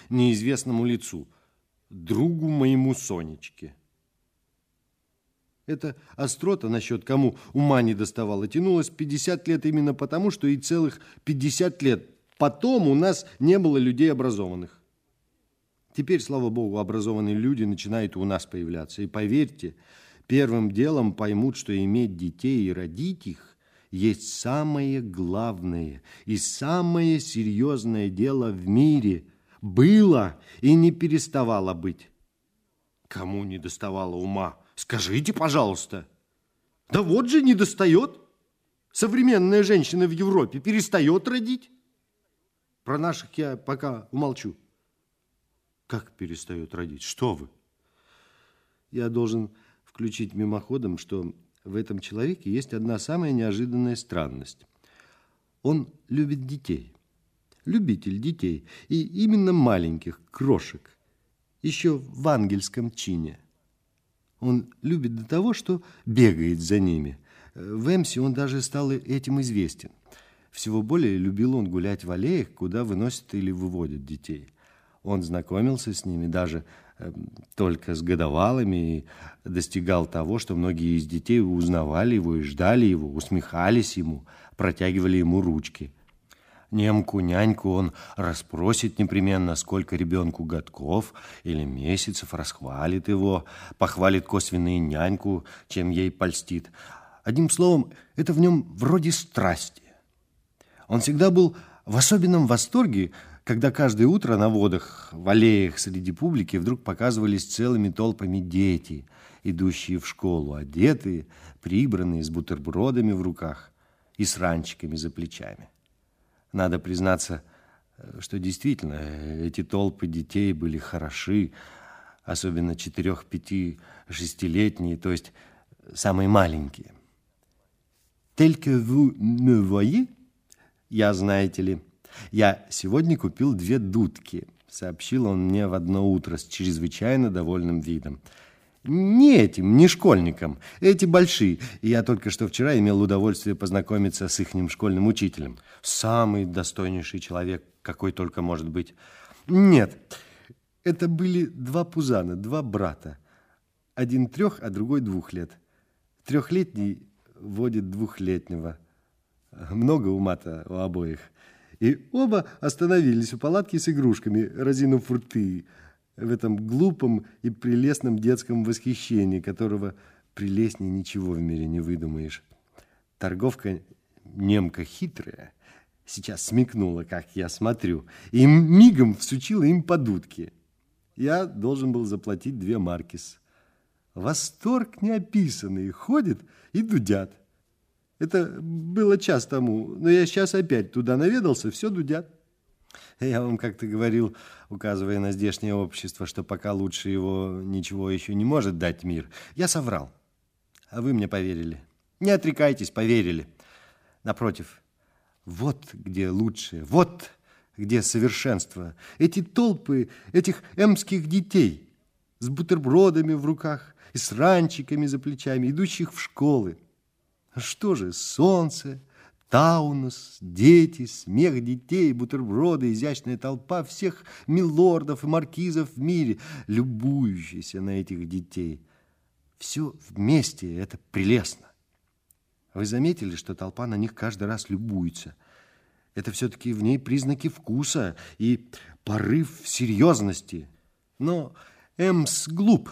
неизвестному лицу, другу моему Сонечке. Эта острота насчет кому ума не доставала тянулась 50 лет именно потому, что и целых 50 лет потом у нас не было людей образованных. Теперь, слава богу, образованные люди начинают у нас появляться. И поверьте, первым делом поймут, что иметь детей и родить их есть самое главное и самое серьезное дело в мире. Было и не переставало быть. Кому не доставало ума? Скажите, пожалуйста. Да вот же не достает. Современная женщина в Европе перестает родить. Про наших я пока умолчу. Как перестает родить? Что вы? Я должен включить мимоходом, что в этом человеке есть одна самая неожиданная странность. Он любит детей. Любитель детей. И именно маленьких, крошек. Еще в ангельском чине. Он любит до того, что бегает за ними. В Эмсе он даже стал этим известен. Всего более любил он гулять в аллеях, куда выносят или выводят детей. Он знакомился с ними даже только с годовалыми и достигал того, что многие из детей узнавали его и ждали его, усмехались ему, протягивали ему ручки. Немку, няньку он расспросит непременно, сколько ребенку годков или месяцев, расхвалит его, похвалит косвенно и няньку, чем ей польстит. Одним словом, это в нем вроде страсти. Он всегда был в особенном восторге, когда каждое утро на водах, в аллеях среди публики вдруг показывались целыми толпами дети, идущие в школу, одетые, прибранные, с бутербродами в руках и с ранчиками за плечами. Надо признаться, что действительно эти толпы детей были хороши, особенно 4, 5, 6-летние, то есть самые маленькие. «Tel que vous me voyez», я, знаете ли, я сегодня купил 2 дудки, сообщил он мне в одно утро с чрезвычайно довольным видом. Не этим, не школьникам, эти большие. И я только что вчера имел удовольствие познакомиться с ихним школьным учителем. Самый достойнейший человек, какой только может быть. Нет, это были 2 пузана, 2 брата. Один 3, а другой 2 лет. 3-летний водит 2-летнего. Много ума-то у обоих. И оба остановились у палатки с игрушками, разинув рты, в этом глупом и прелестном детском восхищении, которого прелестнее ничего в мире не выдумаешь. Торговка, немка хитрая, сейчас смекнула, как я смотрю, и мигом всучила им по дудке. Я должен был заплатить 2 маркис. Восторг неописанный, ходят и дудят. Это было час тому, но я сейчас опять туда наведался, все дудят. Я вам как-то говорил, указывая на здешнее общество, что пока лучше его ничего еще не может дать мир. Я соврал, а вы мне поверили. Не отрекайтесь, поверили. Напротив, вот где лучшее, вот где совершенство. Эти толпы этих эмских детей с бутербродами в руках и с ранчиками за плечами, идущих в школы. Что же, солнце, Таунус, дети, смех детей, бутерброды, изящная толпа всех милордов и маркизов в мире, любующиеся на этих детей. Все вместе это прелестно. Вы заметили, что толпа на них каждый раз любуется? Это все-таки в ней признаки вкуса и порыв серьезности. Но Эмс глуп.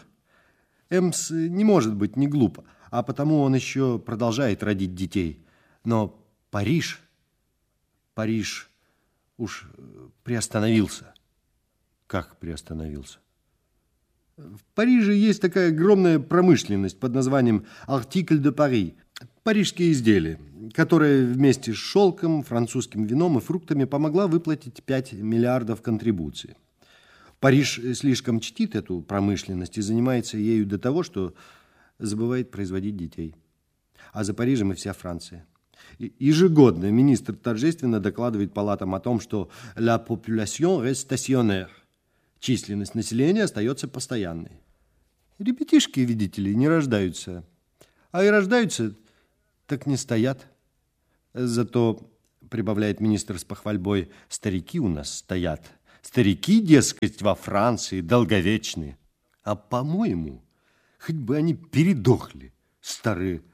Эмс не может быть не глуп, а потому он еще продолжает родить детей. Но Париж уж приостановился. Как приостановился? В Париже есть такая огромная промышленность под названием «Артикль де Пари». Парижские изделия, которая вместе с шелком, французским вином и фруктами помогла выплатить 5 миллиардов контрибуций. Париж слишком чтит эту промышленность и занимается ею до того, что забывает производить детей. А за Парижем и вся Франция. Ежегодно министр торжественно докладывает палатам о том, что «la population reste stationnaire» – численность населения остается постоянной. Ребятишки, видите ли, не рождаются, а и рождаются, так не стоят. Зато, прибавляет министр с похвальбой, старики у нас стоят, Старики, дескать, во Франции долговечные. А по-моему, хоть бы они передохли, старые,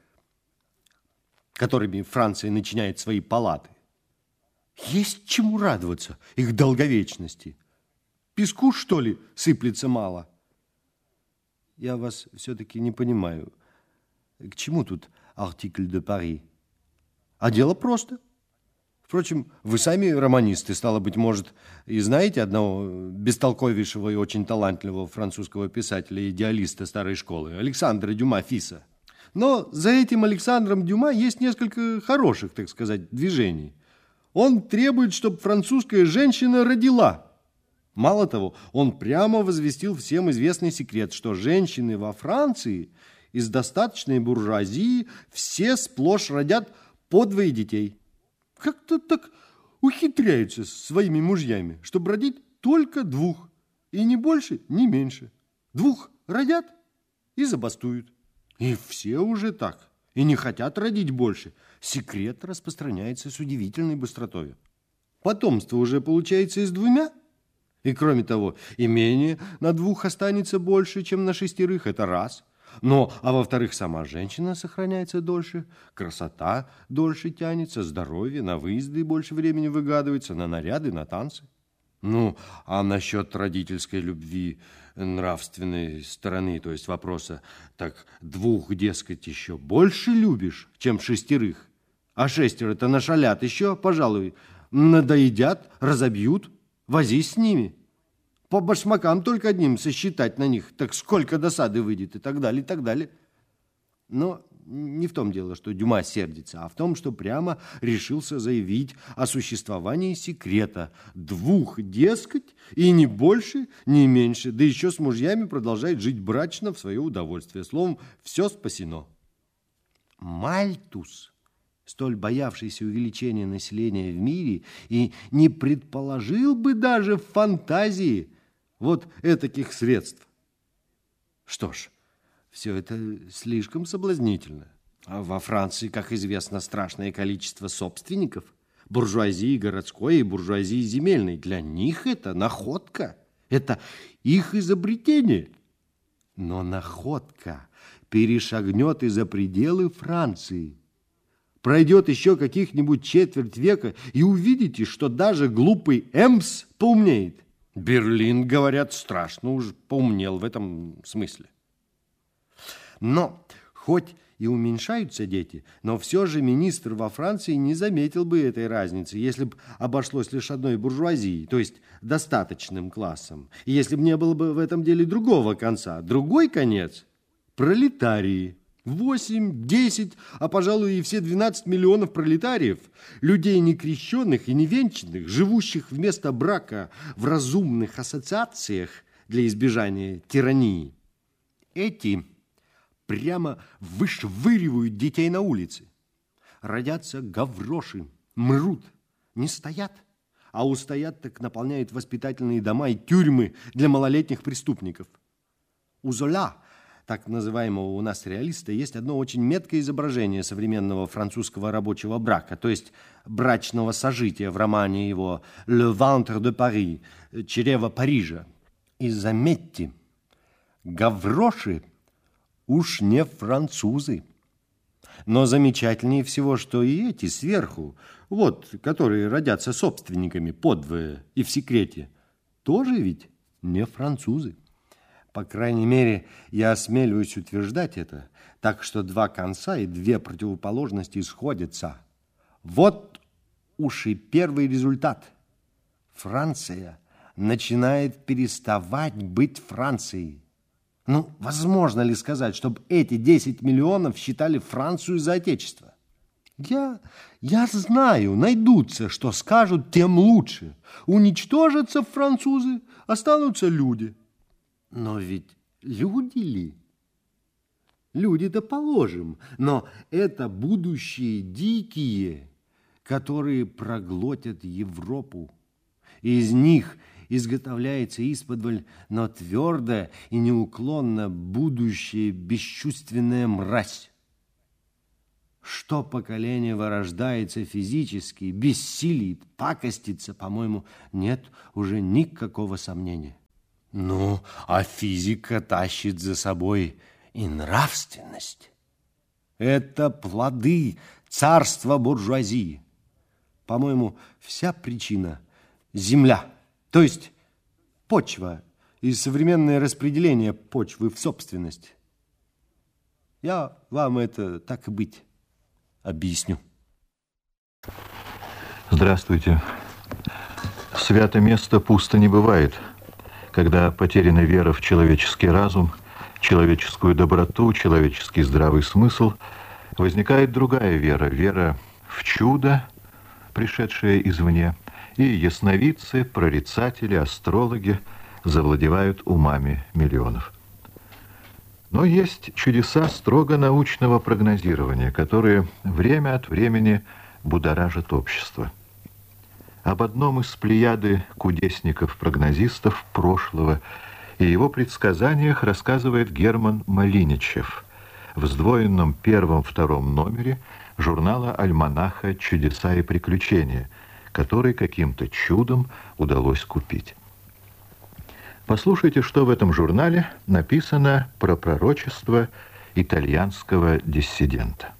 которыми Франция начиняет свои палаты. Есть чему радоваться их долговечности. Песку, что ли, сыплется мало? Я вас все-таки не понимаю. К чему тут артикль де Пари? А дело просто. Впрочем, вы сами романисты, стало быть, может, и знаете одного бестолковейшего и очень талантливого французского писателя-идеалиста старой школы, Александра Дюма Фиса. Но за этим Александром Дюма есть несколько хороших, так сказать, движений. Он требует, чтобы французская женщина родила. Мало того, он прямо возвестил всем известный секрет, что женщины во Франции из достаточной буржуазии все сплошь родят по 2 детей. Как-то так ухитряются с своими мужьями, чтобы родить только 2. И ни больше, ни меньше. 2 родят и забастуют. И все уже так. И не хотят родить больше. Секрет распространяется с удивительной быстротой. Потомство уже получается из 2. И кроме того, имение на 2 останется больше, чем на 6. Это раз. Но, а во-вторых, сама женщина сохраняется дольше, красота дольше тянется, здоровье, на выезды больше времени выгадывается, на наряды, на танцы. Ну, а насчет родительской любви, нравственной стороны, то есть вопроса, так 2, дескать, еще больше любишь, чем 6, а 6-то нашалят еще, пожалуй, надоедят, разобьют, возись с ними. По башмакам только одним сосчитать на них, так сколько досады выйдет, и так далее, и так далее. Но не в том дело, что Дюма сердится, а в том, что прямо решился заявить о существовании секрета. 2, дескать, и ни больше, ни меньше, да еще с мужьями продолжает жить брачно в свое удовольствие. Словом, все спасено. Мальтус, столь боявшийся увеличения населения в мире, и не предположил бы даже в фантазии вот этаких средств. Что ж, все это слишком соблазнительно. А во Франции, как известно, страшное количество собственников, буржуазии городской и буржуазии земельной. Для них это находка, это их изобретение. Но находка перешагнет и за пределы Франции. Пройдет еще каких-нибудь четверть века, и увидите, что даже глупый Эмс поумнеет. Берлин, говорят, страшно уж поумнел в этом смысле. Но хоть и уменьшаются дети, но все же министр во Франции не заметил бы этой разницы, если бы обошлось лишь одной буржуазией, то есть достаточным классом, и если бы не было бы в этом деле другого конца. Другой конец – пролетарии. 8, 10, а, пожалуй, и все 12 миллионов пролетариев, людей некрещенных и невенчанных, живущих вместо брака в разумных ассоциациях для избежания тирании. Эти прямо вышвыривают детей на улице. Родятся гавроши, мрут, не стоят, а устоят, так наполняют воспитательные дома и тюрьмы для малолетних преступников. У Золя, так называемого у нас реалиста, есть одно очень меткое изображение современного французского рабочего брака, то есть брачного сожития в романе его «Le ventre de Paris» – «Чрево Парижа». И заметьте, гавроши уж не французы. Но замечательнее всего, что и эти сверху, вот, которые родятся собственниками подвое и в секрете, тоже ведь не французы. По крайней мере, я осмеливаюсь утверждать это, так что 2 конца и 2 противоположности сходятся. Вот уж и первый результат. Франция начинает переставать быть Францией. Ну, возможно ли сказать, чтобы эти 10 миллионов считали Францию за отечество? Я знаю, найдутся, что скажут, тем лучше. Уничтожатся французы, останутся люди. Но ведь люди ли? Люди-то положим, но это будущие дикие, которые проглотят Европу. Из них изготовляется исподволь, но твердо и неуклонно будущая бесчувственная мразь. что поколение вырождается физически, бессилит, пакостится, по-моему, нет уже никакого сомнения. Ну, а физика тащит за собой и нравственность. Это плоды царства буржуазии. По-моему, вся причина – земля, то есть почва и современное распределение почвы в собственность. Я вам это, так и быть, объясню. Здравствуйте. Свято место пусто не бывает. Когда потеряна вера в человеческий разум, человеческую доброту, человеческий здравый смысл, возникает другая вера, вера в чудо, пришедшее извне, и ясновидцы, прорицатели, астрологи завладевают умами миллионов. Но есть чудеса строго научного прогнозирования, которые время от времени будоражат общество. Об одном из плеяды кудесников-прогнозистов прошлого и его предсказаниях рассказывает Герман Малиничев в сдвоенном первом-втором номере журнала «Альманаха. Чудеса и приключения», который каким-то чудом удалось купить. Послушайте, что в этом журнале написано про пророчество итальянского диссидента.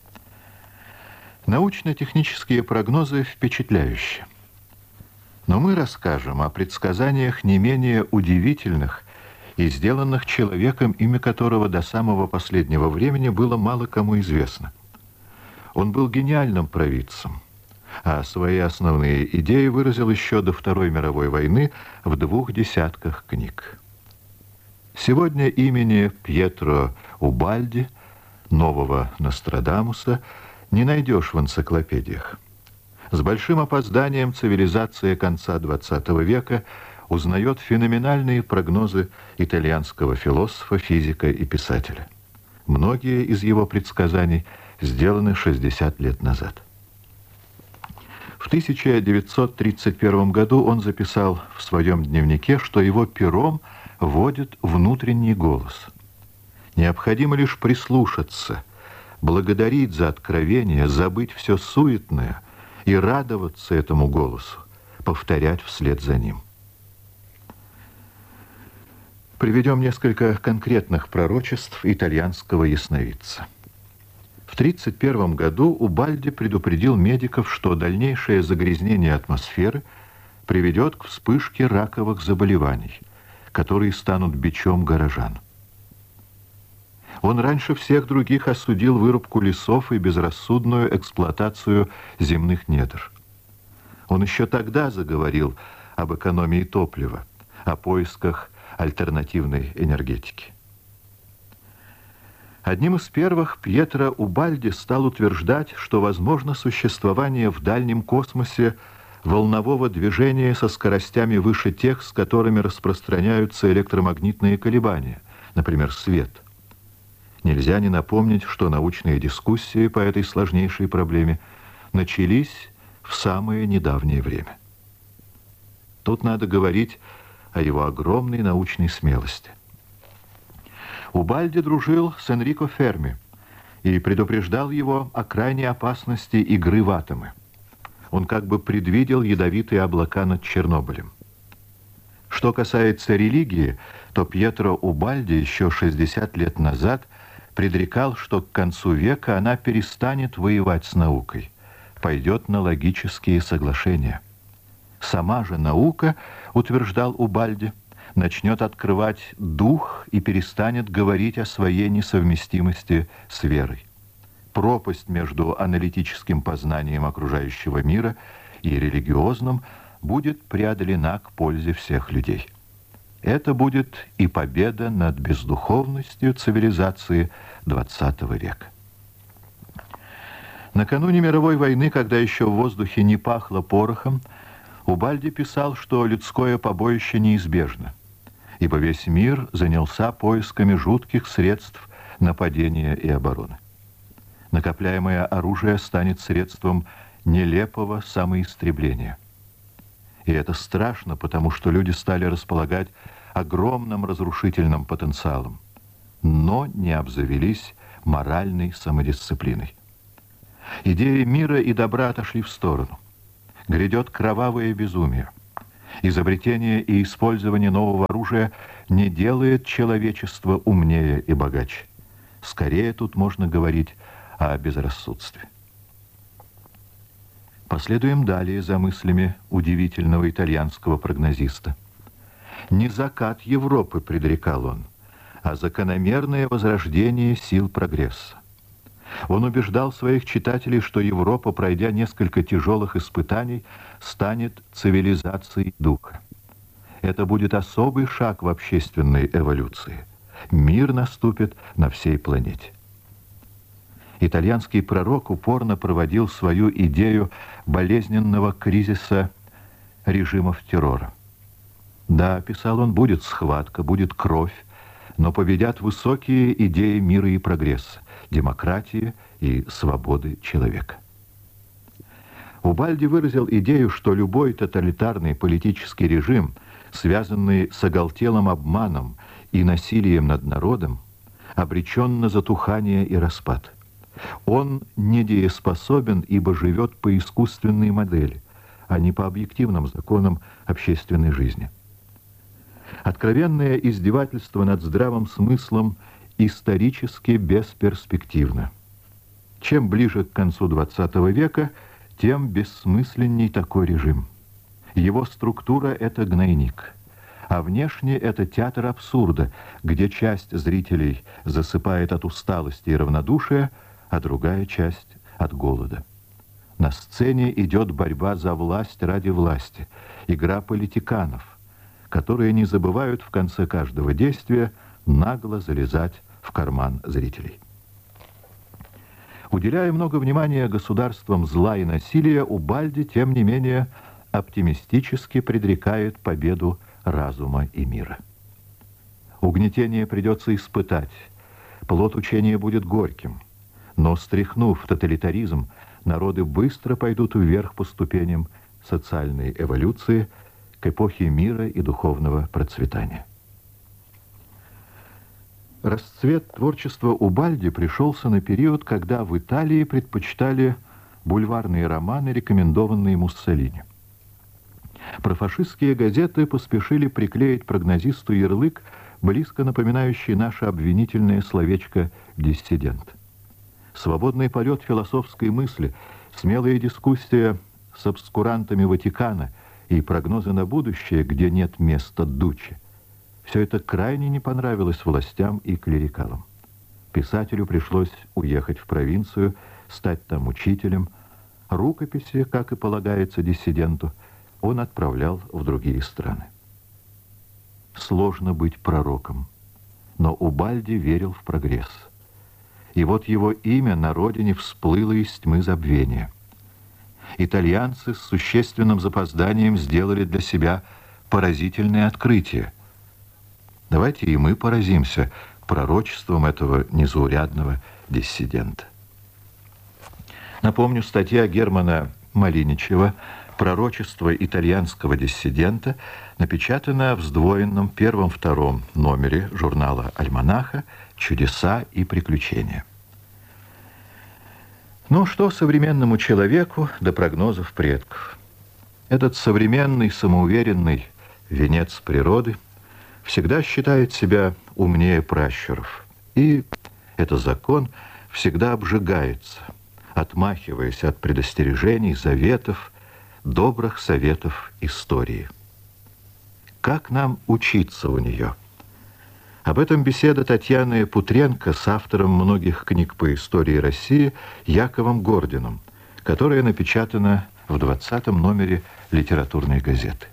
Научно-технические прогнозы впечатляющие. Но мы расскажем о предсказаниях не менее удивительных и сделанных человеком, имя которого до самого последнего времени было мало кому известно. Он был гениальным провидцем, а свои основные идеи выразил еще до Второй мировой войны в 2 десятках книг. Сегодня имени Пьетро Убальди, нового Нострадамуса, не найдешь в энциклопедиях. С большим опозданием цивилизация конца XX века узнает феноменальные прогнозы итальянского философа, физика и писателя. Многие из его предсказаний сделаны 60 лет назад. В 1931 году он записал в своем дневнике, что его пером водит внутренний голос. Необходимо лишь прислушаться, благодарить за откровение, забыть все суетное и радоваться этому голосу, повторять вслед за ним. Приведем несколько конкретных пророчеств итальянского ясновидца. В 1931 году Убальди предупредил медиков, что дальнейшее загрязнение атмосферы приведет к вспышке раковых заболеваний, которые станут бичом горожан. Он раньше всех других осудил вырубку лесов и безрассудную эксплуатацию земных недр. Он еще тогда заговорил об экономии топлива, о поисках альтернативной энергетики. Одним из первых Пьетро Убальди стал утверждать, что возможно существование в дальнем космосе волнового движения со скоростями выше тех, с которыми распространяются электромагнитные колебания, например, свет. Нельзя не напомнить, что научные дискуссии по этой сложнейшей проблеме начались в самое недавнее время. Тут надо говорить о его огромной научной смелости. Убальди дружил с Энрико Ферми и предупреждал его о крайней опасности игры в атомы. Он как бы предвидел ядовитые облака над Чернобылем. Что касается религии, то Пьетро Убальди еще 60 лет назад предрекал, что к концу века она перестанет воевать с наукой, пойдет на логические соглашения. Сама же наука, утверждал Убальди, начнет открывать дух и перестанет говорить о своей несовместимости с верой. Пропасть между аналитическим познанием окружающего мира и религиозным будет преодолена к пользе всех людей. Это будет и победа над бездуховностью цивилизации XX века. Накануне мировой войны, когда еще в воздухе не пахло порохом, Убальди писал, что людское побоище неизбежно, ибо весь мир занялся поисками жутких средств нападения и обороны. Накопляемое оружие станет средством нелепого самоистребления. И это страшно, потому что люди стали располагать огромным разрушительным потенциалом, но не обзавелись моральной самодисциплиной. Идеи мира и добра отошли в сторону. Грядет кровавое безумие. Изобретение и использование нового оружия не делает человечество умнее и богаче. Скорее тут можно говорить о безрассудстве. Последуем далее за мыслями удивительного итальянского прогнозиста. Не закат Европы предрекал он, а закономерное возрождение сил прогресса. Он убеждал своих читателей, что Европа, пройдя несколько тяжелых испытаний, станет цивилизацией духа. Это будет особый шаг в общественной эволюции. Мир наступит на всей планете. Итальянский пророк упорно проводил свою идею болезненного кризиса режимов террора. Да, писал он, будет схватка, будет кровь, но победят высокие идеи мира и прогресса, демократии и свободы человека. Убальди выразил идею, что любой тоталитарный политический режим, связанный с оголтелым обманом и насилием над народом, обречен на затухание и распад. Он недееспособен, ибо живет по искусственной модели, а не по объективным законам общественной жизни. Откровенное издевательство над здравым смыслом исторически бесперспективно. Чем ближе к концу XX века, тем бессмысленней такой режим. Его структура — это гнойник, а внешне это театр абсурда, где часть зрителей засыпает от усталости и равнодушия, а другая часть — от голода. На сцене идет борьба за власть ради власти, игра политиканов, которые не забывают в конце каждого действия нагло залезать в карман зрителей. Уделяя много внимания государствам зла и насилия, Убальди, тем не менее, оптимистически предрекает победу разума и мира. Угнетение придется испытать, плод учения будет горьким, но, стряхнув тоталитаризм, народы быстро пойдут вверх по ступеням социальной эволюции к эпохе мира и духовного процветания. Расцвет творчества Убальди пришелся на период, когда в Италии предпочитали бульварные романы, рекомендованные Муссолини. Профашистские газеты поспешили приклеить прогнозисту ярлык, близко напоминающий наше обвинительное словечко «диссидент». Свободный полет философской мысли, смелая дискуссия с обскурантами Ватикана и прогнозы на будущее, где нет места Дуччи — все это крайне не понравилось властям и клерикалам. Писателю пришлось уехать в провинцию, стать там учителем. Рукописи, как и полагается диссиденту, он отправлял в другие страны. Сложно быть пророком, но Убальди верил в прогресс. И вот его имя на родине всплыло из тьмы забвения. Итальянцы с существенным запозданием сделали для себя поразительное открытие. Давайте и мы поразимся пророчеством этого незаурядного диссидента. Напомню, статья Германа Малиничева «Пророчество итальянского диссидента» напечатана в сдвоенном первом-втором номере журнала «Альманаха. Чудеса и приключения». Ну что современному человеку до прогнозов предков? Этот современный, самоуверенный венец природы всегда считает себя умнее пращуров. И это закон всегда обжигается, отмахиваясь от предостережений, заветов, добрых советов истории. Как нам учиться у нее? Об этом беседа Татьяны Путренко с автором многих книг по истории России Яковом Гординым, которая напечатана в 20-м номере литературной газеты.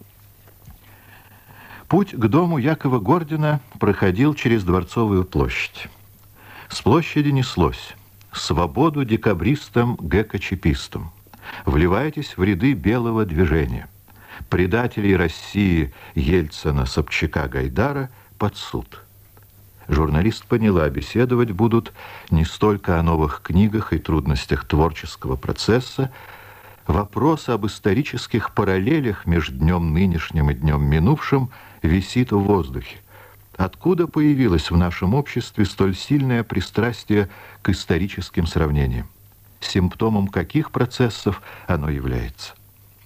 Путь к дому Якова Гордина проходил через Дворцовую площадь. С площади неслось: «Свободу декабристам, ГКЧПистам! Вливайтесь в ряды белого движения! Предателей России Ельцина, Собчака, Гайдара под суд!» Журналист поняла, беседовать будут не столько о новых книгах и трудностях творческого процесса. Вопрос об исторических параллелях между днем нынешним и днем минувшим висит в воздухе. Откуда появилось в нашем обществе столь сильное пристрастие к историческим сравнениям? симптомом каких процессов оно является.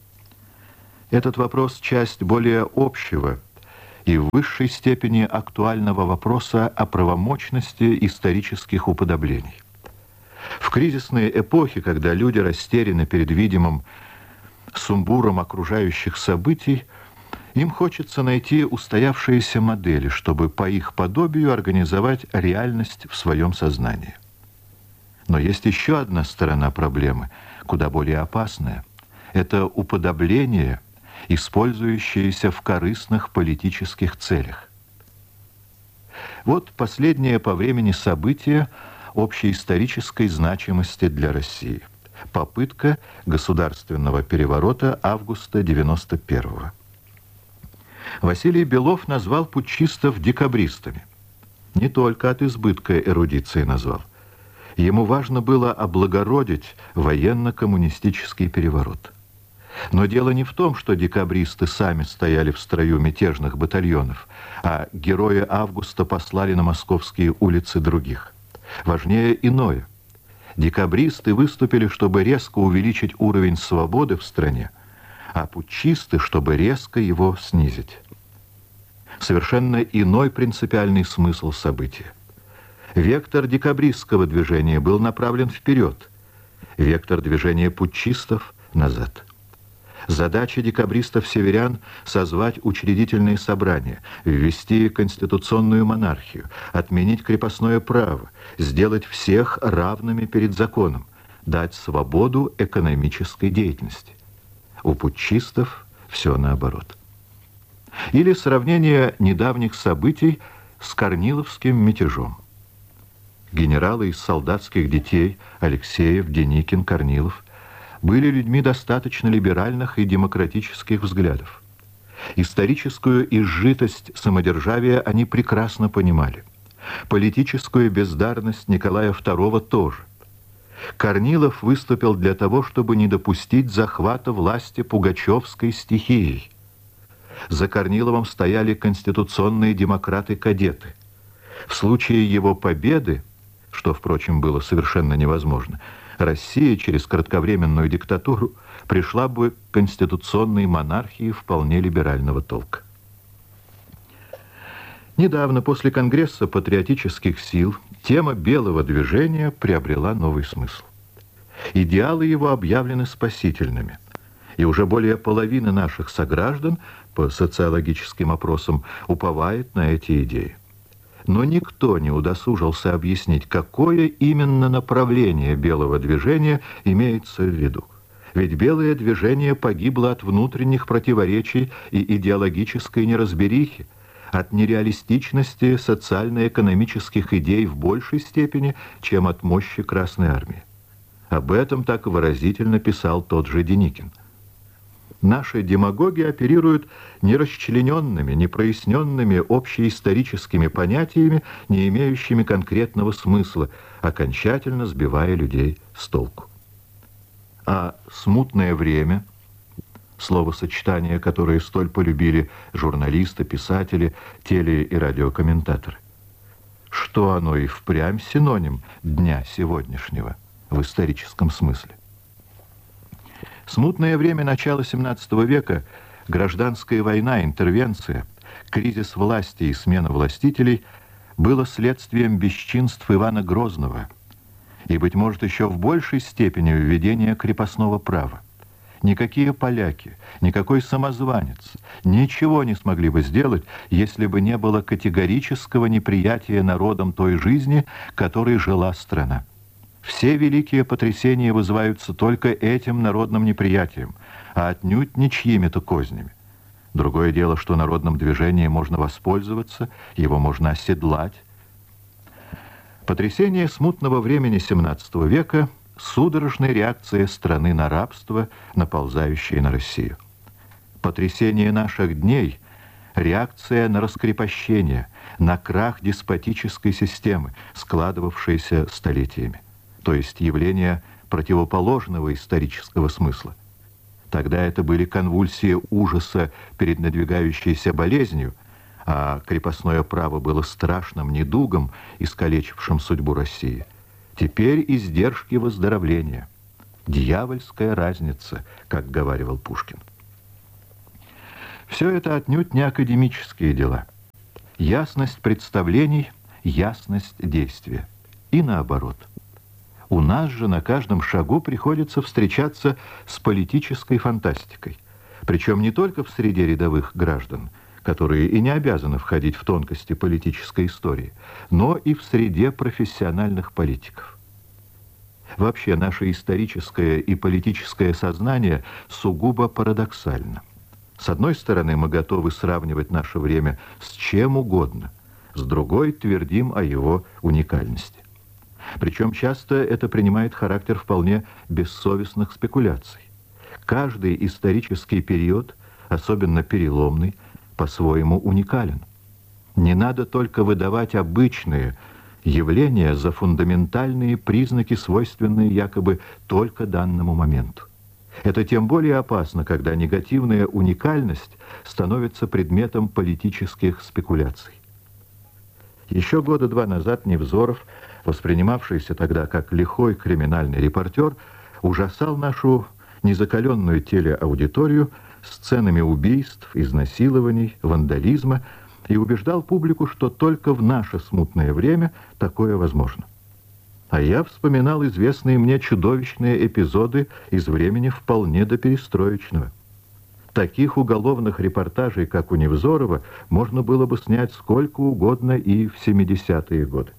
Этот вопрос – часть более общего и в высшей степени актуального вопроса о правомочности исторических уподоблений. В кризисные эпохи, когда люди растеряны перед видимым сумбуром окружающих событий, им хочется найти устоявшиеся модели, чтобы по их подобию организовать реальность в своем сознании. Но есть еще одна сторона проблемы, куда более опасная. Это уподобление, использующееся в корыстных политических целях. Вот последнее по времени событие общеисторической значимости для России. Попытка государственного переворота августа 91-го. Василий Белов назвал путчистов декабристами. Не только от избытка эрудиции назвал. Ему важно было облагородить военно-коммунистический переворот. Но дело не в том, что декабристы сами стояли в строю мятежных батальонов, а герои августа послали на московские улицы других. Важнее иное. Декабристы выступили, чтобы резко увеличить уровень свободы в стране, а путчисты, чтобы резко его снизить. Совершенно иной принципиальный смысл события. Вектор декабристского движения был направлен вперед, вектор движения путчистов – назад. Задача декабристов-северян – созвать учредительные собрания, ввести конституционную монархию, отменить крепостное право, сделать всех равными перед законом, дать свободу экономической деятельности. У путчистов все наоборот. Или сравнение недавних событий с Корниловским мятежом. Генералы из солдатских детей Алексеев, Деникин, Корнилов были людьми достаточно либеральных и демократических взглядов. Историческую изжитость самодержавия они прекрасно понимали. Политическую бездарность Николая II тоже. Корнилов выступил для того, чтобы не допустить захвата власти пугачевской стихией. За Корниловым стояли конституционные демократы-кадеты. В случае его победы, что, впрочем, было совершенно невозможно, Россия через кратковременную диктатуру пришла бы к конституционной монархии вполне либерального толка. Недавно, после Конгресса патриотических сил, тема белого движения приобрела новый смысл. Идеалы его объявлены спасительными, и уже более половины наших сограждан по социологическим опросам уповает на эти идеи. Но никто не удосужился объяснить, какое именно направление белого движения имеется в виду. Ведь белое движение погибло от внутренних противоречий и идеологической неразберихи, от нереалистичности социально-экономических идей в большей степени, чем от мощи Красной Армии. Об этом так выразительно писал тот же Деникин. Наши демагоги оперируют нерасчлененными, непроясненными общеисторическими понятиями, не имеющими конкретного смысла, окончательно сбивая людей с толку. А смутное время, словосочетание, которое столь полюбили журналисты, писатели, теле- и радиокомментаторы, что оно и впрямь синоним дня сегодняшнего в историческом смысле. Смутное время начала XVII века, гражданская война, интервенция, кризис власти и смена властителей было следствием бесчинств Ивана Грозного и, быть может, еще в большей степени введения крепостного права. Никакие поляки, никакой самозванец ничего не смогли бы сделать, если бы не было категорического неприятия народом той жизни, которой жила страна. Все великие потрясения вызываются только этим народным неприятием, а отнюдь не чьими-то кознями. Другое дело, что народным движением можно воспользоваться, его можно оседлать. Потрясение смутного времени XVII века – судорожная реакция страны на рабство, наползающее на Россию. Потрясение наших дней – реакция на раскрепощение, на крах деспотической системы, складывавшейся столетиями. То есть явление противоположного исторического смысла. Тогда это были конвульсии ужаса перед надвигающейся болезнью, а крепостное право было страшным недугом, искалечившим судьбу России. Теперь издержки выздоровления. Дьявольская разница, как говаривал Пушкин. Все это отнюдь не академические дела. Ясность представлений, ясность действия. И наоборот. У нас же на каждом шагу приходится встречаться с политической фантастикой. Причем не только в среде рядовых граждан, которые и не обязаны входить в тонкости политической истории, но и в среде профессиональных политиков. Вообще, наше историческое и политическое сознание сугубо парадоксально. С одной стороны, мы готовы сравнивать наше время с чем угодно, с другой твердим о его уникальности. Причем часто это принимает характер вполне бессовестных спекуляций. Каждый исторический период, особенно переломный, по-своему уникален. Не надо только выдавать обычные явления за фундаментальные признаки, свойственные якобы только данному моменту. Это тем более опасно, когда негативная уникальность становится предметом политических спекуляций. Еще года два назад Невзоров, воспринимавшийся тогда как лихой криминальный репортер, ужасал нашу незакаленную телеаудиторию сценами убийств, изнасилований, вандализма и убеждал публику, что только в наше смутное время такое возможно. А я вспоминал известные мне чудовищные эпизоды из времени вполне доперестроечного. Таких уголовных репортажей, как у Невзорова, можно было бы снять сколько угодно и в 70-е годы.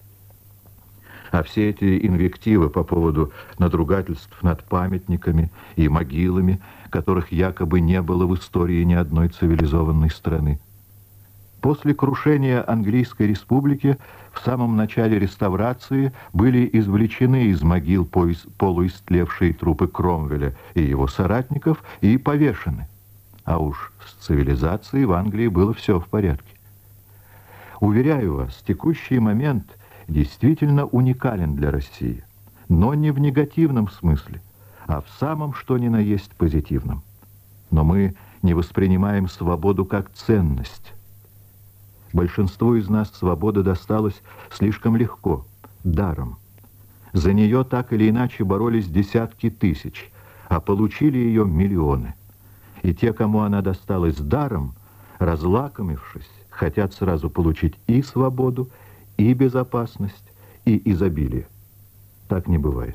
А все эти инвективы по поводу надругательств над памятниками и могилами, которых якобы не было в истории ни одной цивилизованной страны. После крушения Английской республики в самом начале реставрации были извлечены из могил полуистлевшие трупы Кромвеля и его соратников и повешены. А уж с цивилизацией в Англии было все в порядке. Уверяю вас, текущий момент действительно уникален для России, но не в негативном смысле, а в самом что ни на есть позитивном. Но мы не воспринимаем свободу как ценность. Большинству из нас свобода досталась слишком легко, даром. За нее так или иначе боролись десятки тысяч, а получили ее миллионы. И те, кому она досталась даром, разлакомившись, хотят сразу получить и свободу, и безопасность, и изобилие. Так не бывает.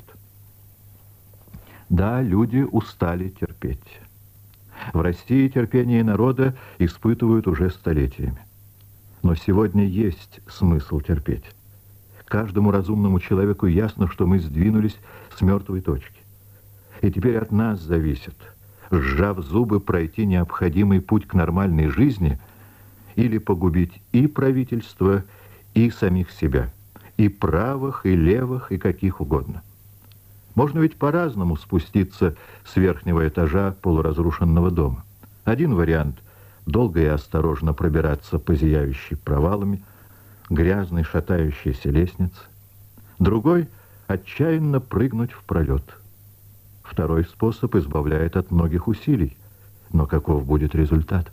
Да, люди устали терпеть. В России терпение народа испытывают уже столетиями. Но сегодня есть смысл терпеть. Каждому разумному человеку ясно, что мы сдвинулись с мертвой точки. И теперь от нас зависит, сжав зубы, пройти необходимый путь к нормальной жизни или погубить и правительство, и самих себя, и правых, и левых, и каких угодно. Можно ведь по-разному спуститься с верхнего этажа полуразрушенного дома. Один вариант — долго и осторожно пробираться по зияющей провалами грязной шатающейся лестнице. Другой — отчаянно прыгнуть в пролет. Второй способ избавляет от многих усилий. Но каков будет результат?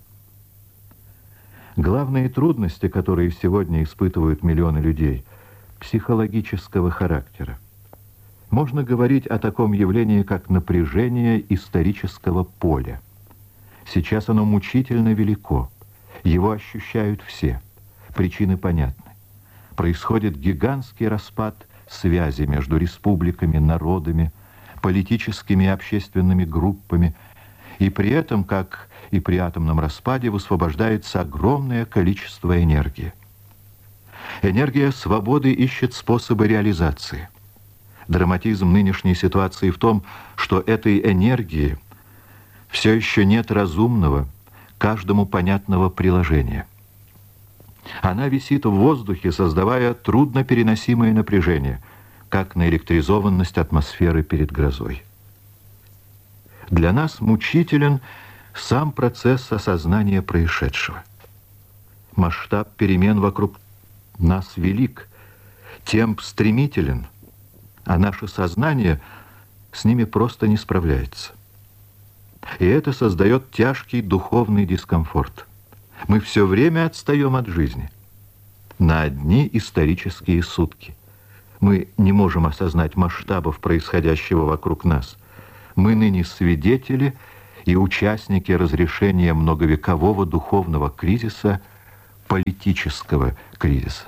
Главные трудности, которые сегодня испытывают миллионы людей, психологического характера. Можно говорить о таком явлении, как напряжение исторического поля. Сейчас оно мучительно велико. Его ощущают все. Причины понятны. Происходит гигантский распад связи между республиками, народами, политическими и общественными группами. И при этом, как и при атомном распаде, высвобождается огромное количество энергии. Энергия свободы ищет способы реализации. Драматизм нынешней ситуации в том, что этой энергии все еще нет разумного, каждому понятного приложения. Она висит в воздухе, создавая труднопереносимое напряжение, как наэлектризованность атмосферы перед грозой. Для нас мучителен сам процесс осознания происшедшего. Масштаб перемен вокруг нас велик, темп стремителен, а наше сознание с ними просто не справляется. И это создает тяжкий духовный дискомфорт. Мы все время отстаем от жизни. На одни исторические сутки. Мы не можем осознать масштабов происходящего вокруг нас. Мы ныне свидетели и участники разрешения многовекового духовного кризиса, политического кризиса.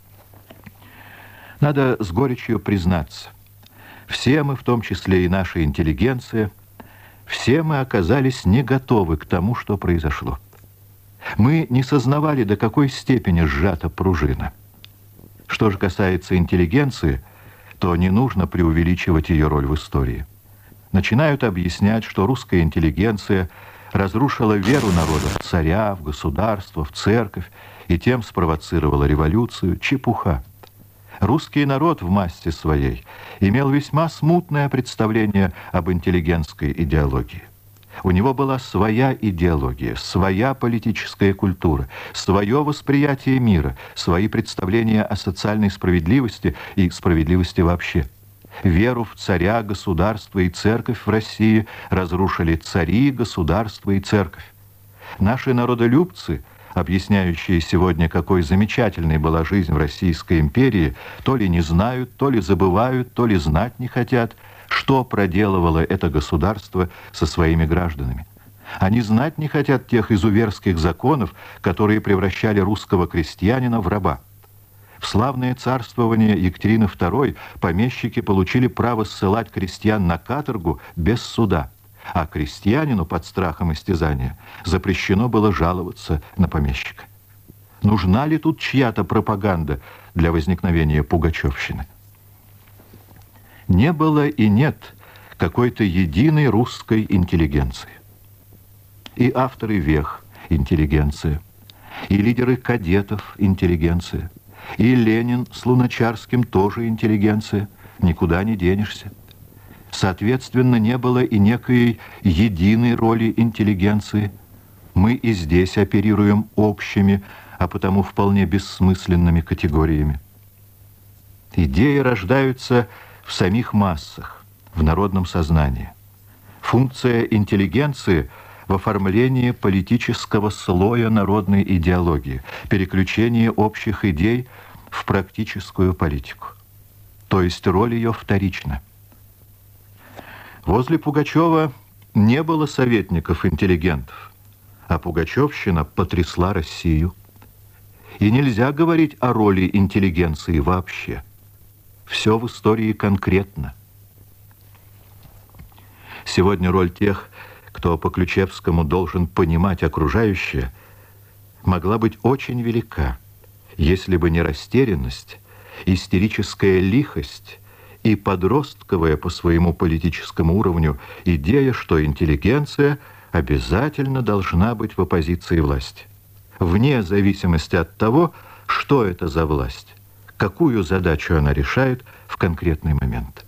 Надо с горечью признаться, все мы, в том числе и наша интеллигенция, все мы оказались не готовы к тому, что произошло. Мы не сознавали, до какой степени сжата пружина. Что же касается интеллигенции, то не нужно преувеличивать ее роль в истории. Начинают объяснять, что русская интеллигенция разрушила веру народа в царя, в государство, в церковь и тем спровоцировала революцию. Чепуха. Русский народ в массе своей имел весьма смутное представление об интеллигентской идеологии. У него была своя идеология, своя политическая культура, свое восприятие мира, свои представления о социальной справедливости и справедливости вообще. Веру в царя, государство и церковь в России разрушили цари, государство и церковь. Наши народолюбцы, объясняющие сегодня, какой замечательной была жизнь в Российской империи, то ли не знают, то ли забывают, то ли знать не хотят, что проделывало это государство со своими гражданами. Они знать не хотят тех изуверских законов, которые превращали русского крестьянина в раба. В славное царствование Екатерины II помещики получили право ссылать крестьян на каторгу без суда, а крестьянину под страхом истязания запрещено было жаловаться на помещика. Нужна ли тут чья-то пропаганда для возникновения пугачевщины? Не было и нет какой-то единой русской интеллигенции. И авторы вех – интеллигенция, и лидеры кадетов – интеллигенция, и Ленин с Луначарским тоже интеллигенция, никуда не денешься. Соответственно, не было и некой единой роли интеллигенции. Мы и здесь оперируем общими, а потому вполне бессмысленными категориями. Идеи рождаются в самих массах, в народном сознании. Функция интеллигенции в оформлении политического слоя народной идеологии, переключение общих идей в практическую политику. То есть роль ее вторична. Возле Пугачева не было советников-интеллигентов, а пугачевщина потрясла Россию. И нельзя говорить о роли интеллигенции вообще. Все в истории конкретно. Сегодня роль тех, кто по Ключевскому должен понимать окружающее, могла быть очень велика, если бы не растерянность, истерическая лихость и подростковая по своему политическому уровню идея, что интеллигенция обязательно должна быть в оппозиции власти, вне зависимости от того, что это за власть, какую задачу она решает в конкретный момент.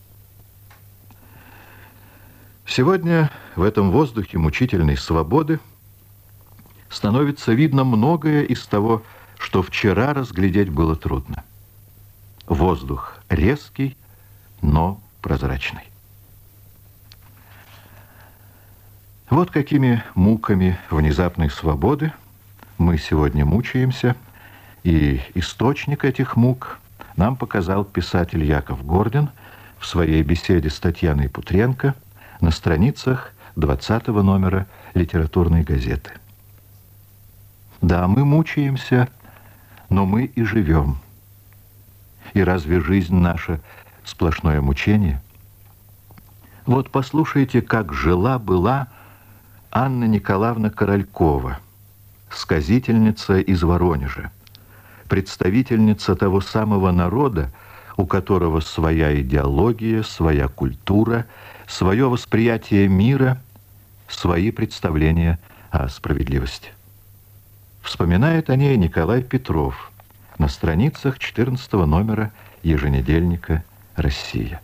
Сегодня в этом воздухе мучительной свободы становится видно многое из того, что вчера разглядеть было трудно. Воздух резкий, но прозрачный. Вот какими муками внезапной свободы мы сегодня мучаемся, и источник этих мук нам показал писатель Яков Гордин в своей беседе с Татьяной Путренко на страницах 20-го номера литературной газеты. Да, мы мучаемся, но мы и живем. И разве жизнь наша сплошное мучение? Вот послушайте, как жила-была Анна Николаевна Королькова, сказительница из Воронежа, представительница того самого народа, у которого своя идеология, своя культура, свое восприятие мира, свои представления о справедливости. Вспоминает о ней Николай Петров на страницах 14-го номера еженедельника «Россия».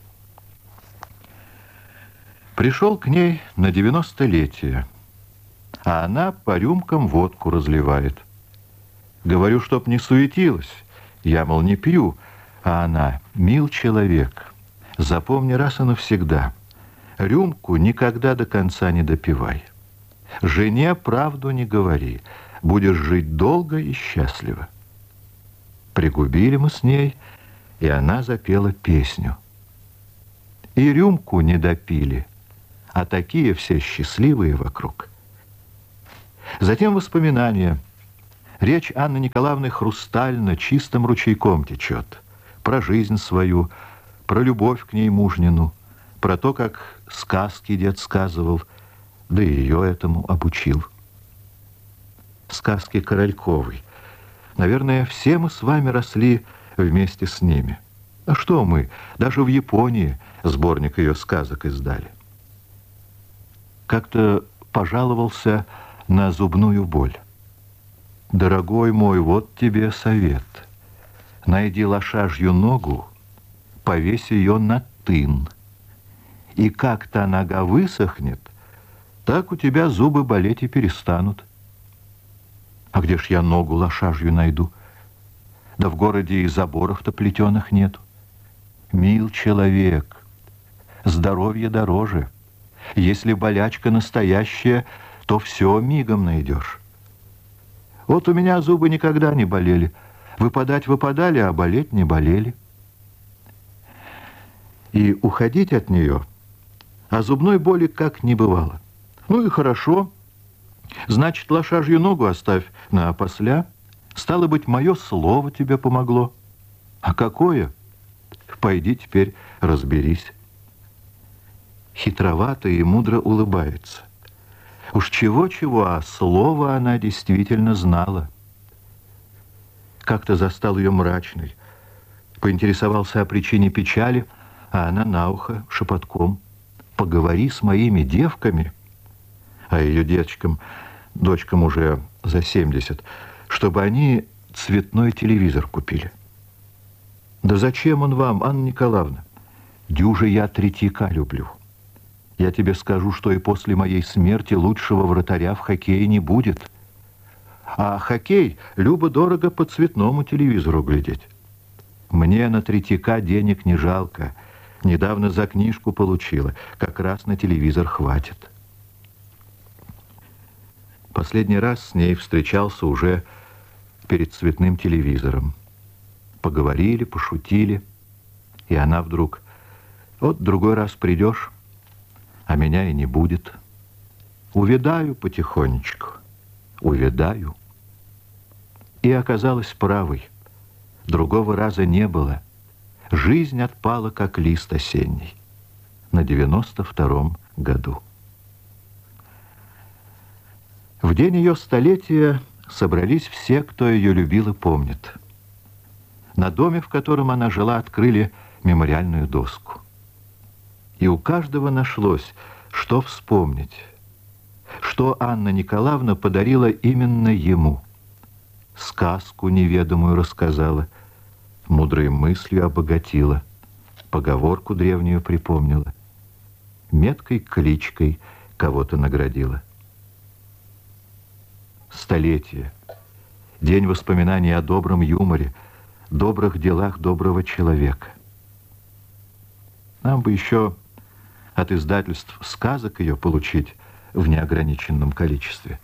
Пришел к ней на 90-летие, а она по рюмкам водку разливает. Говорю, чтоб не суетилась, я, мол, не пью, а она: мил человек, запомни раз и навсегда, рюмку никогда до конца не допивай. Жене правду не говори, будешь жить долго и счастливо. Пригубили мы с ней, и она запела песню. И рюмку не допили, а такие все счастливые вокруг. Затем воспоминания. Речь Анны Николаевны хрустально, чистым ручейком течет. Про жизнь свою, про любовь к ней мужнину, про то, как сказки дед сказывал, да и ее этому обучил. Сказки Корольковой. Наверное, все мы с вами росли вместе с ними. А что мы? Даже в Японии сборник ее сказок издали. Как-то пожаловался на зубную боль. Дорогой мой, вот тебе совет. Найди лошажью ногу, повесь ее на тын. И как та нога высохнет, так у тебя зубы болеть и перестанут. А где ж я ногу лошажью найду? Да в городе и заборов-то плетеных нету. Мил человек, здоровье дороже. Если болячка настоящая, то все мигом найдешь. Вот у меня зубы никогда не болели. Выпадать выпадали, а болеть не болели. И уходить от нее, а зубной боли как не бывало. Ну и хорошо. Значит, лошажью ногу оставь на опосля. Стало быть, мое слово тебе помогло. А какое? Пойди теперь разберись. Хитровато и мудро улыбается. Уж чего-чего, а слово она действительно знала. Как-то застал ее мрачной. Поинтересовался о причине печали, а она на ухо шепотком: поговори с моими девками, а ее девочкам, дочкам уже за 70, чтобы они цветной телевизор купили. Да зачем он вам, Анна Николаевна? Дюже я Третьяка люблю. Я тебе скажу, что и после моей смерти лучшего вратаря в хоккее не будет. А хоккей любо-дорого по цветному телевизору глядеть. Мне на Третьяка денег не жалко. Недавно за книжку получила. Как раз на телевизор хватит. Последний раз с ней встречался уже перед цветным телевизором. Поговорили, пошутили. И она вдруг: вот другой раз придешь, а меня и не будет. Увядаю потихонечку, увядаю. И оказалась правой. Другого раза не было. Жизнь отпала, как лист осенний. На 92-м году. В день ее столетия собрались все, кто ее любил и помнит. На доме, в котором она жила, открыли мемориальную доску. И у каждого нашлось, что вспомнить, что Анна Николаевна подарила именно ему. Сказку неведомую рассказала, мудрой мыслью обогатила, поговорку древнюю припомнила, меткой кличкой кого-то наградила. Столетие, день воспоминаний о добром юморе, добрых делах доброго человека. Нам бы еще от издательств сказок ее получить в неограниченном количестве.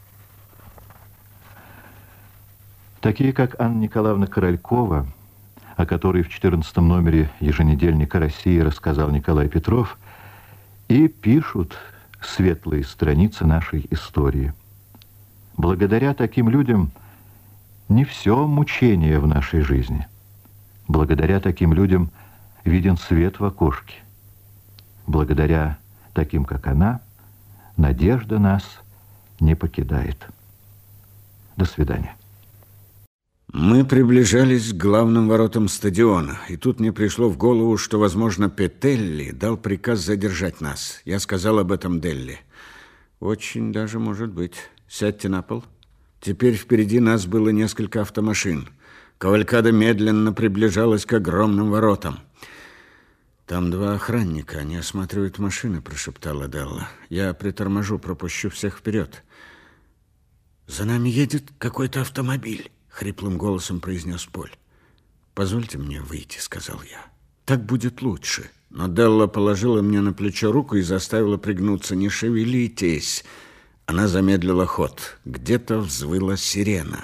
Такие, как Анна Николаевна Королькова, о которой в 14 номере еженедельника «России» рассказал Николай Петров, и пишут светлые страницы нашей истории. Благодаря таким людям не все мучение в нашей жизни. Благодаря таким людям виден свет в окошке. Благодаря таким, как она, надежда нас не покидает. До свидания. Мы приближались к главным воротам стадиона, и тут мне пришло в голову, что, возможно, Петелли дал приказ задержать нас. Я сказал об этом Делли. Очень даже может быть. Сядьте на пол. Теперь впереди нас было несколько автомашин. Кавалькада медленно приближалась к огромным воротам. «Там два охранника, они осматривают машины», — прошептала Делла. «Я приторможу, пропущу всех вперед». «За нами едет какой-то автомобиль», — хриплым голосом произнес Поль. «Позвольте мне выйти», — сказал я. «Так будет лучше». Но Делла положила мне на плечо руку и заставила пригнуться. «Не шевелитесь». Она замедлила ход. Где-то взвыла сирена.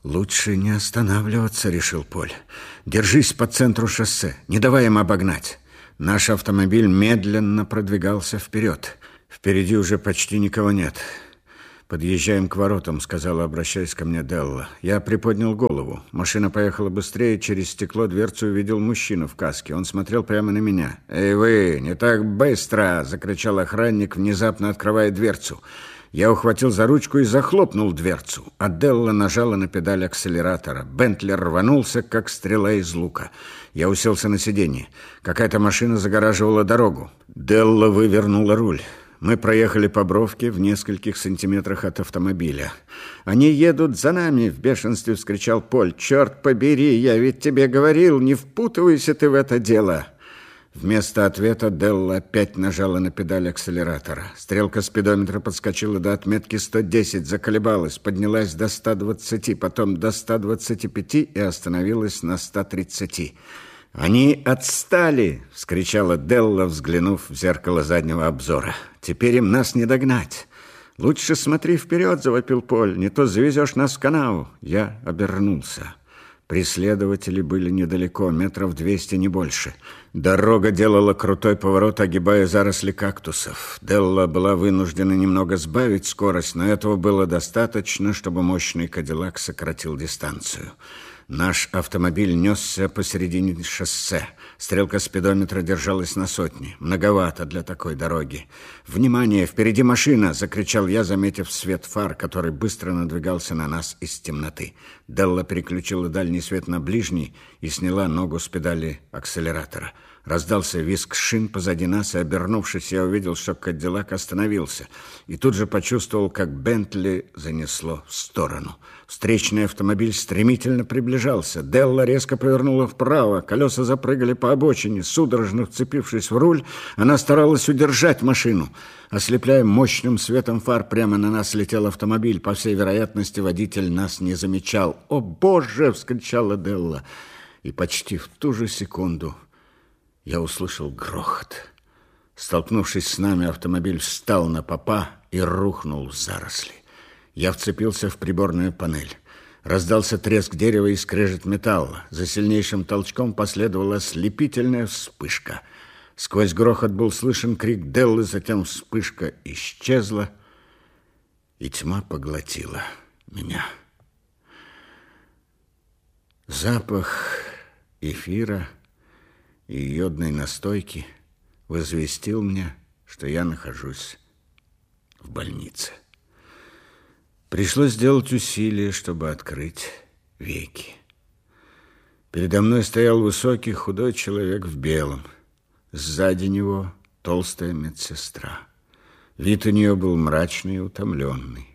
«Лучше не останавливаться», — решил Поль. «Держись по центру шоссе, не давай им обогнать». Наш автомобиль медленно продвигался вперед. Впереди уже почти никого нет. «Подъезжаем к воротам», — сказала, обращаясь ко мне Делла. Я приподнял голову. Машина поехала быстрее. Через стекло дверцу увидел мужчину в каске. Он смотрел прямо на меня. «Эй вы, не так быстро!» — закричал охранник, внезапно открывая дверцу. Я ухватил за ручку и захлопнул дверцу, а Делла нажала на педаль акселератора. Бентли рванулся, как стрела из лука. Я уселся на сиденье. Какая-то машина загораживала дорогу. Делла вывернула руль. Мы проехали по бровке в нескольких сантиметрах от автомобиля. «Они едут за нами!» — в бешенстве вскричал Поль. «Черт побери, я ведь тебе говорил, не впутывайся ты в это дело!» Вместо ответа Делла опять нажала на педаль акселератора. Стрелка спидометра подскочила до отметки 110, заколебалась, поднялась до 120, потом до 125 и остановилась на 130. «Они отстали!» — вскричала Делла, взглянув в зеркало заднего обзора. «Теперь им нас не догнать!» «Лучше смотри вперед!» — завопил Поль. «Не то завезешь нас в канаву!» Я обернулся. Преследователи были недалеко, метров 200, не больше. Дорога делала крутой поворот, огибая заросли кактусов. Делла была вынуждена немного сбавить скорость, но этого было достаточно, чтобы мощный кадиллак сократил дистанцию. Наш автомобиль несся посередине шоссе. Стрелка спидометра держалась на 100. Многовато для такой дороги. «Внимание! Впереди машина!» — закричал я, заметив свет фар, который быстро надвигался на нас из темноты. Делла переключила дальний свет на ближний и сняла ногу с педали акселератора. Раздался визг шин позади нас, и, обернувшись, я увидел, что Кадиллак остановился. И тут же почувствовал, как Бентли занесло в сторону. Встречный автомобиль стремительно приближался. Делла резко повернула вправо. Колеса запрыгали по обочине. Судорожно вцепившись в руль, она старалась удержать машину. Ослепляя мощным светом фар, прямо на нас летел автомобиль. По всей вероятности, водитель нас не замечал. «О, Боже!» — вскричала Делла. И почти в ту же секунду я услышал грохот. Столкнувшись с нами, автомобиль встал на попа и рухнул в заросли. Я вцепился в приборную панель. Раздался треск дерева и скрежет металла. За сильнейшим толчком последовала ослепительная вспышка. Сквозь грохот был слышен крик Деллы, затем вспышка исчезла, и тьма поглотила меня. Запах эфира и йодной настойки возвестил мне, что я нахожусь в больнице. Пришлось сделать усилие, чтобы открыть веки. Передо мной стоял высокий худой человек в белом. Сзади него толстая медсестра. Вид у нее был мрачный и утомленный.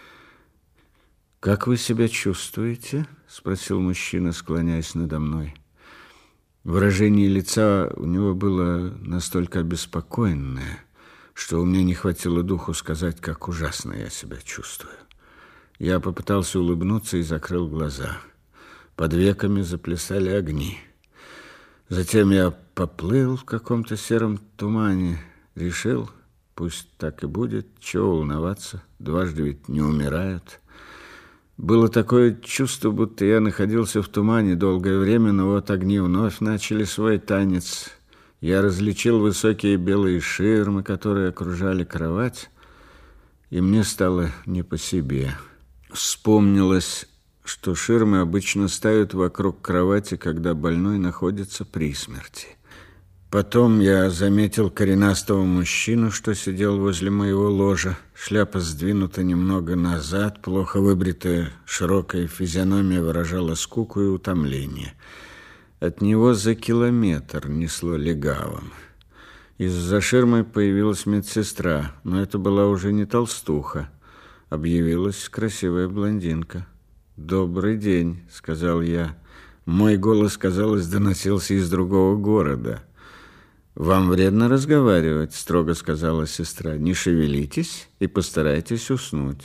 «Как вы себя чувствуете?» — спросил мужчина, склоняясь надо мной. Выражение лица у него было настолько обеспокоенное, что у меня не хватило духу сказать, как ужасно я себя чувствую. Я попытался улыбнуться и закрыл глаза. Под веками заплясали огни. Затем я поплыл в каком-то сером тумане. Решил, пусть так и будет, чего волноваться, дважды ведь не умирают. Было такое чувство, будто я находился в тумане долгое время, но вот огни вновь начали свой танец. Я различил высокие белые ширмы, которые окружали кровать, и мне стало не по себе. Вспомнилось, что ширмы обычно ставят вокруг кровати, когда больной находится при смерти. Потом я заметил коренастого мужчину, что сидел возле моего ложа. Шляпа сдвинута немного назад, плохо выбритая широкая физиономия выражала скуку и утомление. От него за километр несло легавым. Из-за ширмы появилась медсестра, но это была уже не толстуха. Объявилась красивая блондинка. «Добрый день», — сказал я. Мой голос, казалось, доносился из другого города. «Вам вредно разговаривать», — строго сказала сестра. «Не шевелитесь и постарайтесь уснуть».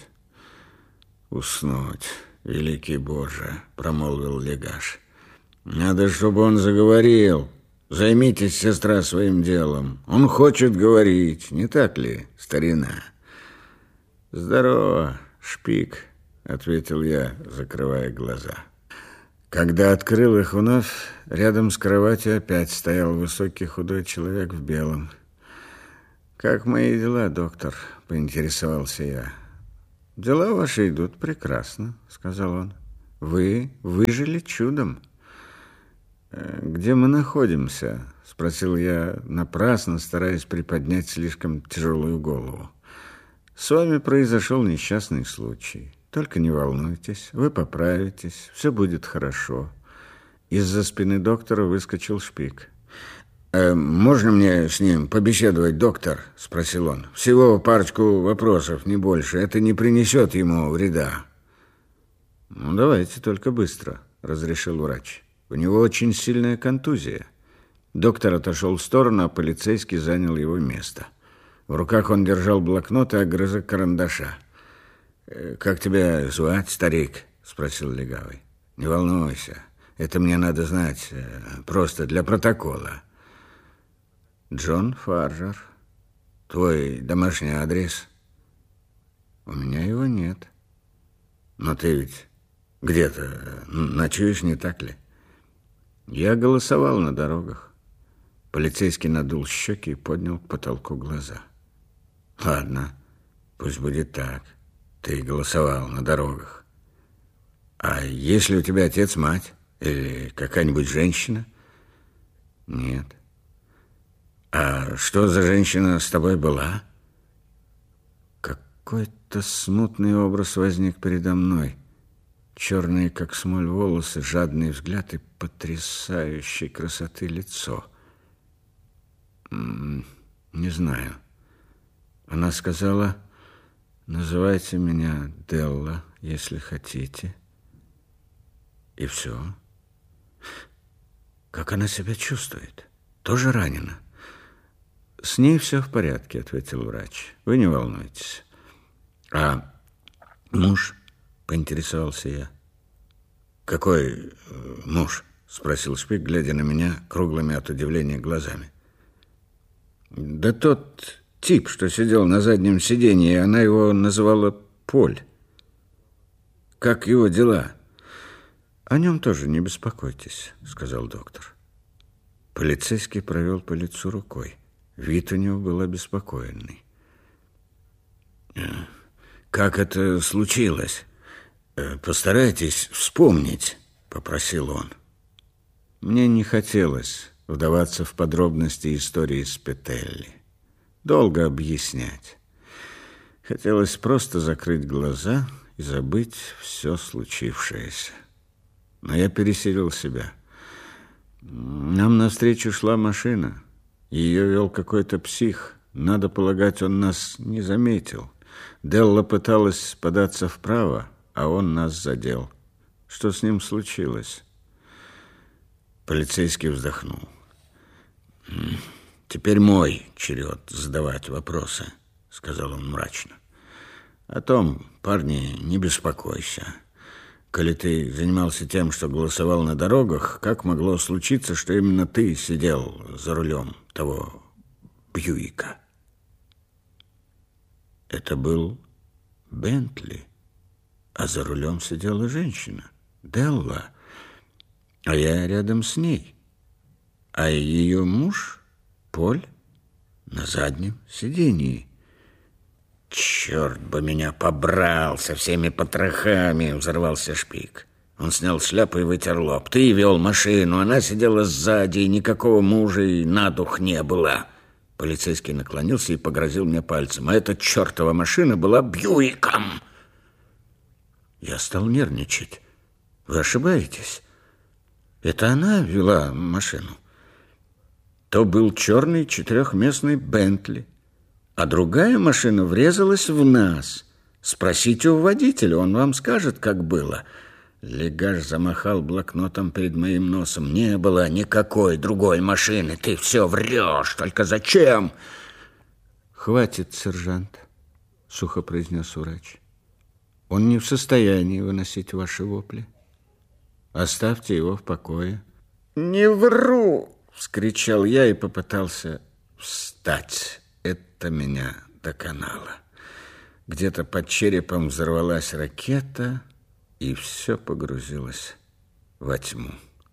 «Уснуть, великий Боже», — промолвил Легаш. «Надо, чтобы он заговорил. Займитесь, сестра, своим делом. Он хочет говорить, не так ли, старина?» «Здорово, шпик», — ответил я, закрывая глаза. Когда открыл их вновь, рядом с кроватью опять стоял высокий худой человек в белом. «Как мои дела, доктор?» – поинтересовался я. «Дела ваши идут прекрасно», – сказал он. «Вы выжили чудом». «Где мы находимся?» – спросил я напрасно, стараясь приподнять слишком тяжелую голову. «С вами произошел несчастный случай. Только не волнуйтесь, вы поправитесь, все будет хорошо». Из-за спины доктора выскочил Шпик. «Можно мне с ним побеседовать, доктор?» – спросил он. «Всего парочку вопросов, не больше. Это не принесет ему вреда». «Ну, давайте, только быстро», – разрешил врач. «У него очень сильная контузия». Доктор отошел в сторону, а полицейский занял его место. В руках он держал блокнот и огрызок карандаша. «Как тебя звать, старик?» – спросил легавый. «Не волнуйся, это мне надо знать просто для протокола». «Джон Фарджер. Твой домашний адрес?» «У меня его нет». «Но ты ведь где-то ночуешь, не так ли?» «Я голосовал на дорогах». Полицейский надул щеки и поднял к потолку глаза. «Ладно, пусть будет так. Ты голосовал на дорогах. А есть ли у тебя отец, мать или какая-нибудь женщина?» «Нет». «А что за женщина с тобой была?» Какой-то смутный образ возник передо мной. Черные, как смоль, волосы, жадный взгляд и потрясающей красоты лицо. Не знаю. Она сказала: «Называйте меня Делла, если хотите». И все. Как она себя чувствует? Тоже ранена? «С ней все в порядке», — ответил врач. «Вы не волнуйтесь». «А муж?» — поинтересовался я. «Какой муж?» — спросил Шпик, глядя на меня круглыми от удивления глазами. «Да тот тип, что сидел на заднем сиденье, и она его называла Поль. Как его дела?» «О нем тоже не беспокойтесь», — сказал доктор. Полицейский провел по лицу рукой. Вид у него был обеспокоенный. «Как это случилось? Постарайтесь вспомнить», — попросил он. Мне не хотелось вдаваться в подробности истории с Петелли. Долго объяснять. Хотелось просто закрыть глаза и забыть все случившееся. Но я пересилил себя. Нам навстречу шла машина. Ее вел какой-то псих. Надо полагать, он нас не заметил. Делла пыталась податься вправо, а он нас задел. Что с ним случилось?» Полицейский вздохнул. «Теперь мой черед задавать вопросы», — сказал он мрачно. «О том, парни, не беспокойся. Коли ты занимался тем, что голосовал на дорогах, как могло случиться, что именно ты сидел за рулем того Бьюика?» Это был Бентли, а за рулем сидела женщина, Делла, а я рядом с ней, а ее муж, Поль, на заднем сидении. «Черт бы меня побрал со всеми потрохами!» — взорвался Шпик. Он снял шляпу и вытер лоб. «Ты вел машину, она сидела сзади, и никакого мужа и на дух не было». Полицейский наклонился и погрозил мне пальцем. А эта чертова машина была Бьюиком. Я стал нервничать. «Вы ошибаетесь. Это она вела машину. То был черный четырехместный Бентли, а другая машина врезалась в нас. Спросите у водителя, он вам скажет, как было». Легаш замахал блокнотом перед моим носом. «Не было никакой другой машины. Ты все врешь. Только зачем?» «Хватит, сержант», — сухо произнес врач. «Он не в состоянии выносить ваши вопли. Оставьте его в покое». «Не вру!» — вскричал я и попытался встать. Это меня доконало. Где-то под черепом взорвалась ракета, и все погрузилось во тьму.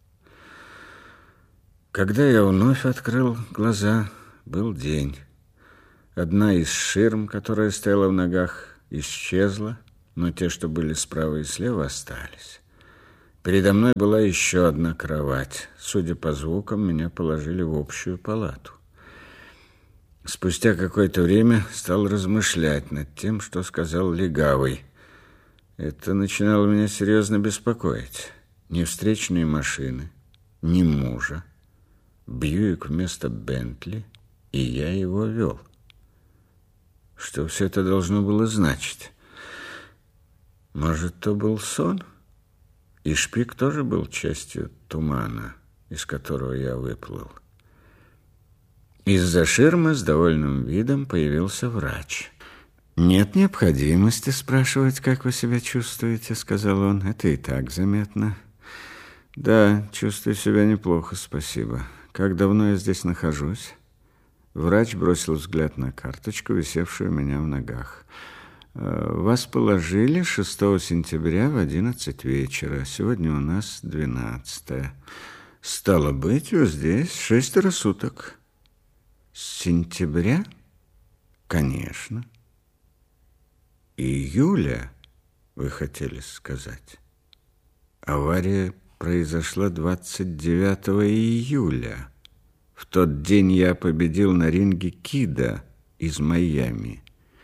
Когда я вновь открыл глаза, был день. Одна из ширм, которая стояла в ногах, исчезла, но те, что были справа и слева, остались. Передо мной была еще одна кровать. Судя по звукам, меня положили в общую палату. Спустя какое-то время стал размышлять над тем, что сказал легавый. Это начинало меня серьезно беспокоить. Ни встречные машины, ни мужа. Бьюик вместо Бентли, и я его вел. Что все это должно было значить? Может, то был сон? И шпик тоже был частью тумана, из которого я выплыл. Из-за ширмы с довольным видом появился врач. «Нет необходимости спрашивать, как вы себя чувствуете», — сказал он. «Это и так заметно». «Да, чувствую себя неплохо, спасибо. Как давно я здесь нахожусь?» Врач бросил взгляд на карточку, висевшую у меня в ногах. «Вас положили 6 сентября в 11 вечера. Сегодня у нас 12. Стало быть, вы здесь 6 суток». «С сентября? Конечно». «Июля, вы хотели сказать?» «Авария произошла 29 июля. В тот день я победил на ринге Кида из Майами.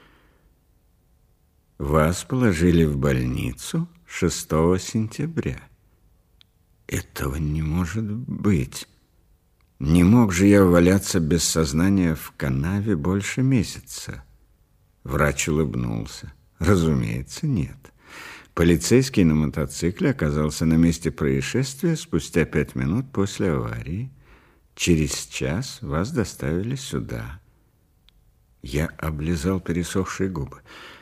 Вас положили в больницу 6 сентября. Этого не может быть. Не мог же я валяться без сознания в канаве больше месяца». Врач улыбнулся. «Разумеется, нет. Полицейский на мотоцикле оказался на месте происшествия спустя 5 минут после аварии. Через час вас доставили сюда». Я облизал пересохшие губы.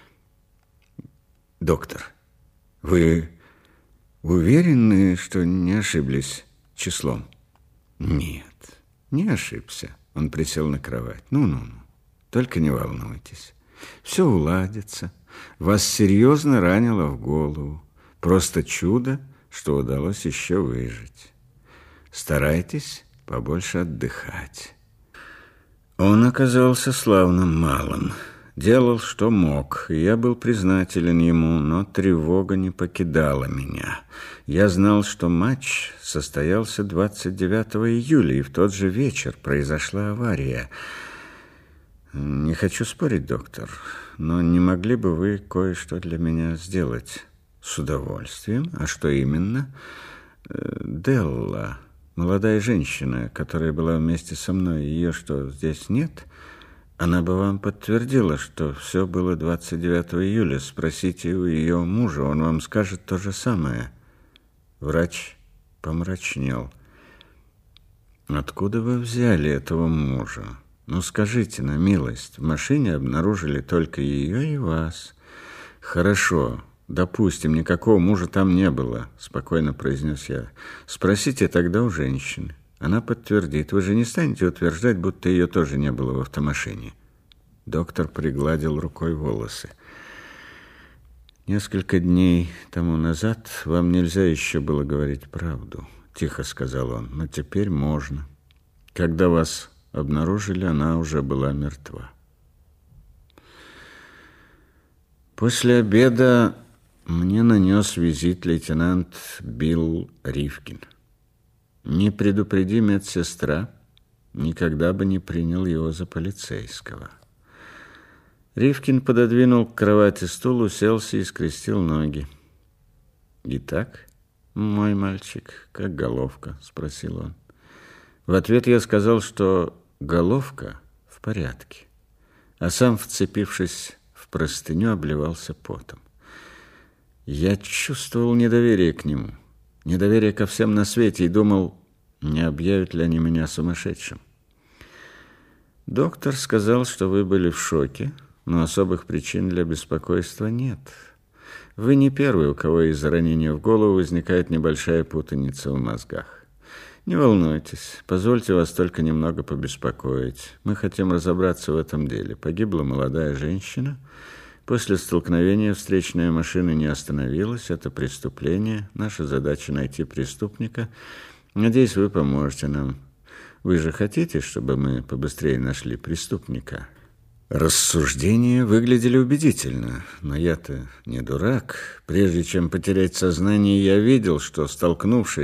«Доктор, вы уверены, что не ошиблись числом?» «Нет, не ошибся». Он присел на кровать. «Ну, только не волнуйтесь. Все уладится. Вас серьезно ранило в голову. Просто чудо, что удалось еще выжить. Старайтесь побольше отдыхать». Он оказался славным малым. Делал, что мог, и я был признателен ему, но тревога не покидала меня. Я знал, что матч состоялся 29 июля, и в тот же вечер произошла авария. «Не хочу спорить, доктор, но не могли бы вы кое-что для меня сделать?» «С удовольствием. А что именно?» «Делла, молодая женщина, которая была вместе со мной, ее что, здесь нет? Она бы вам подтвердила, что все было 29 июля. Спросите у ее мужа, он вам скажет то же самое». Врач помрачнел. «Откуда вы взяли этого мужа? Ну, скажите на милость, в машине обнаружили только ее и вас». «Хорошо, допустим, никакого мужа там не было», — спокойно произнес я. «Спросите тогда у женщины. Она подтвердит. Вы же не станете утверждать, будто ее тоже не было в автомашине». Доктор пригладил рукой волосы. «Несколько дней тому назад вам нельзя еще было говорить правду», — тихо сказал он. «Но теперь можно. Когда вас обнаружили, она уже была мертва». После обеда мне нанес визит лейтенант Билл Ривкин. Не предупреди медсестра, никогда бы не принял его за полицейского. Ривкин пододвинул к кровати стул, уселся и скрестил ноги. «Итак, мой мальчик, как головка?» — спросил он. В ответ я сказал, что головка в порядке, а сам, вцепившись в простыню, обливался потом. Я чувствовал недоверие к нему, недоверие ко всем на свете и думал, не объявят ли они меня сумасшедшим. «Доктор сказал, что вы были в шоке, но особых причин для беспокойства нет. Вы не первый, у кого из-за ранения в голову возникает небольшая путаница в мозгах. Не волнуйтесь, позвольте вас только немного побеспокоить. Мы хотим разобраться в этом деле. Погибла молодая женщина, После столкновения встречная машина не остановилась. Это преступление. Наша задача — найти преступника. Надеюсь, вы поможете нам. Вы же хотите, чтобы мы побыстрее нашли преступника?» Рассуждения выглядели убедительно, но я-то не дурак. Прежде чем потерять сознание, я видел, что, столкнувшись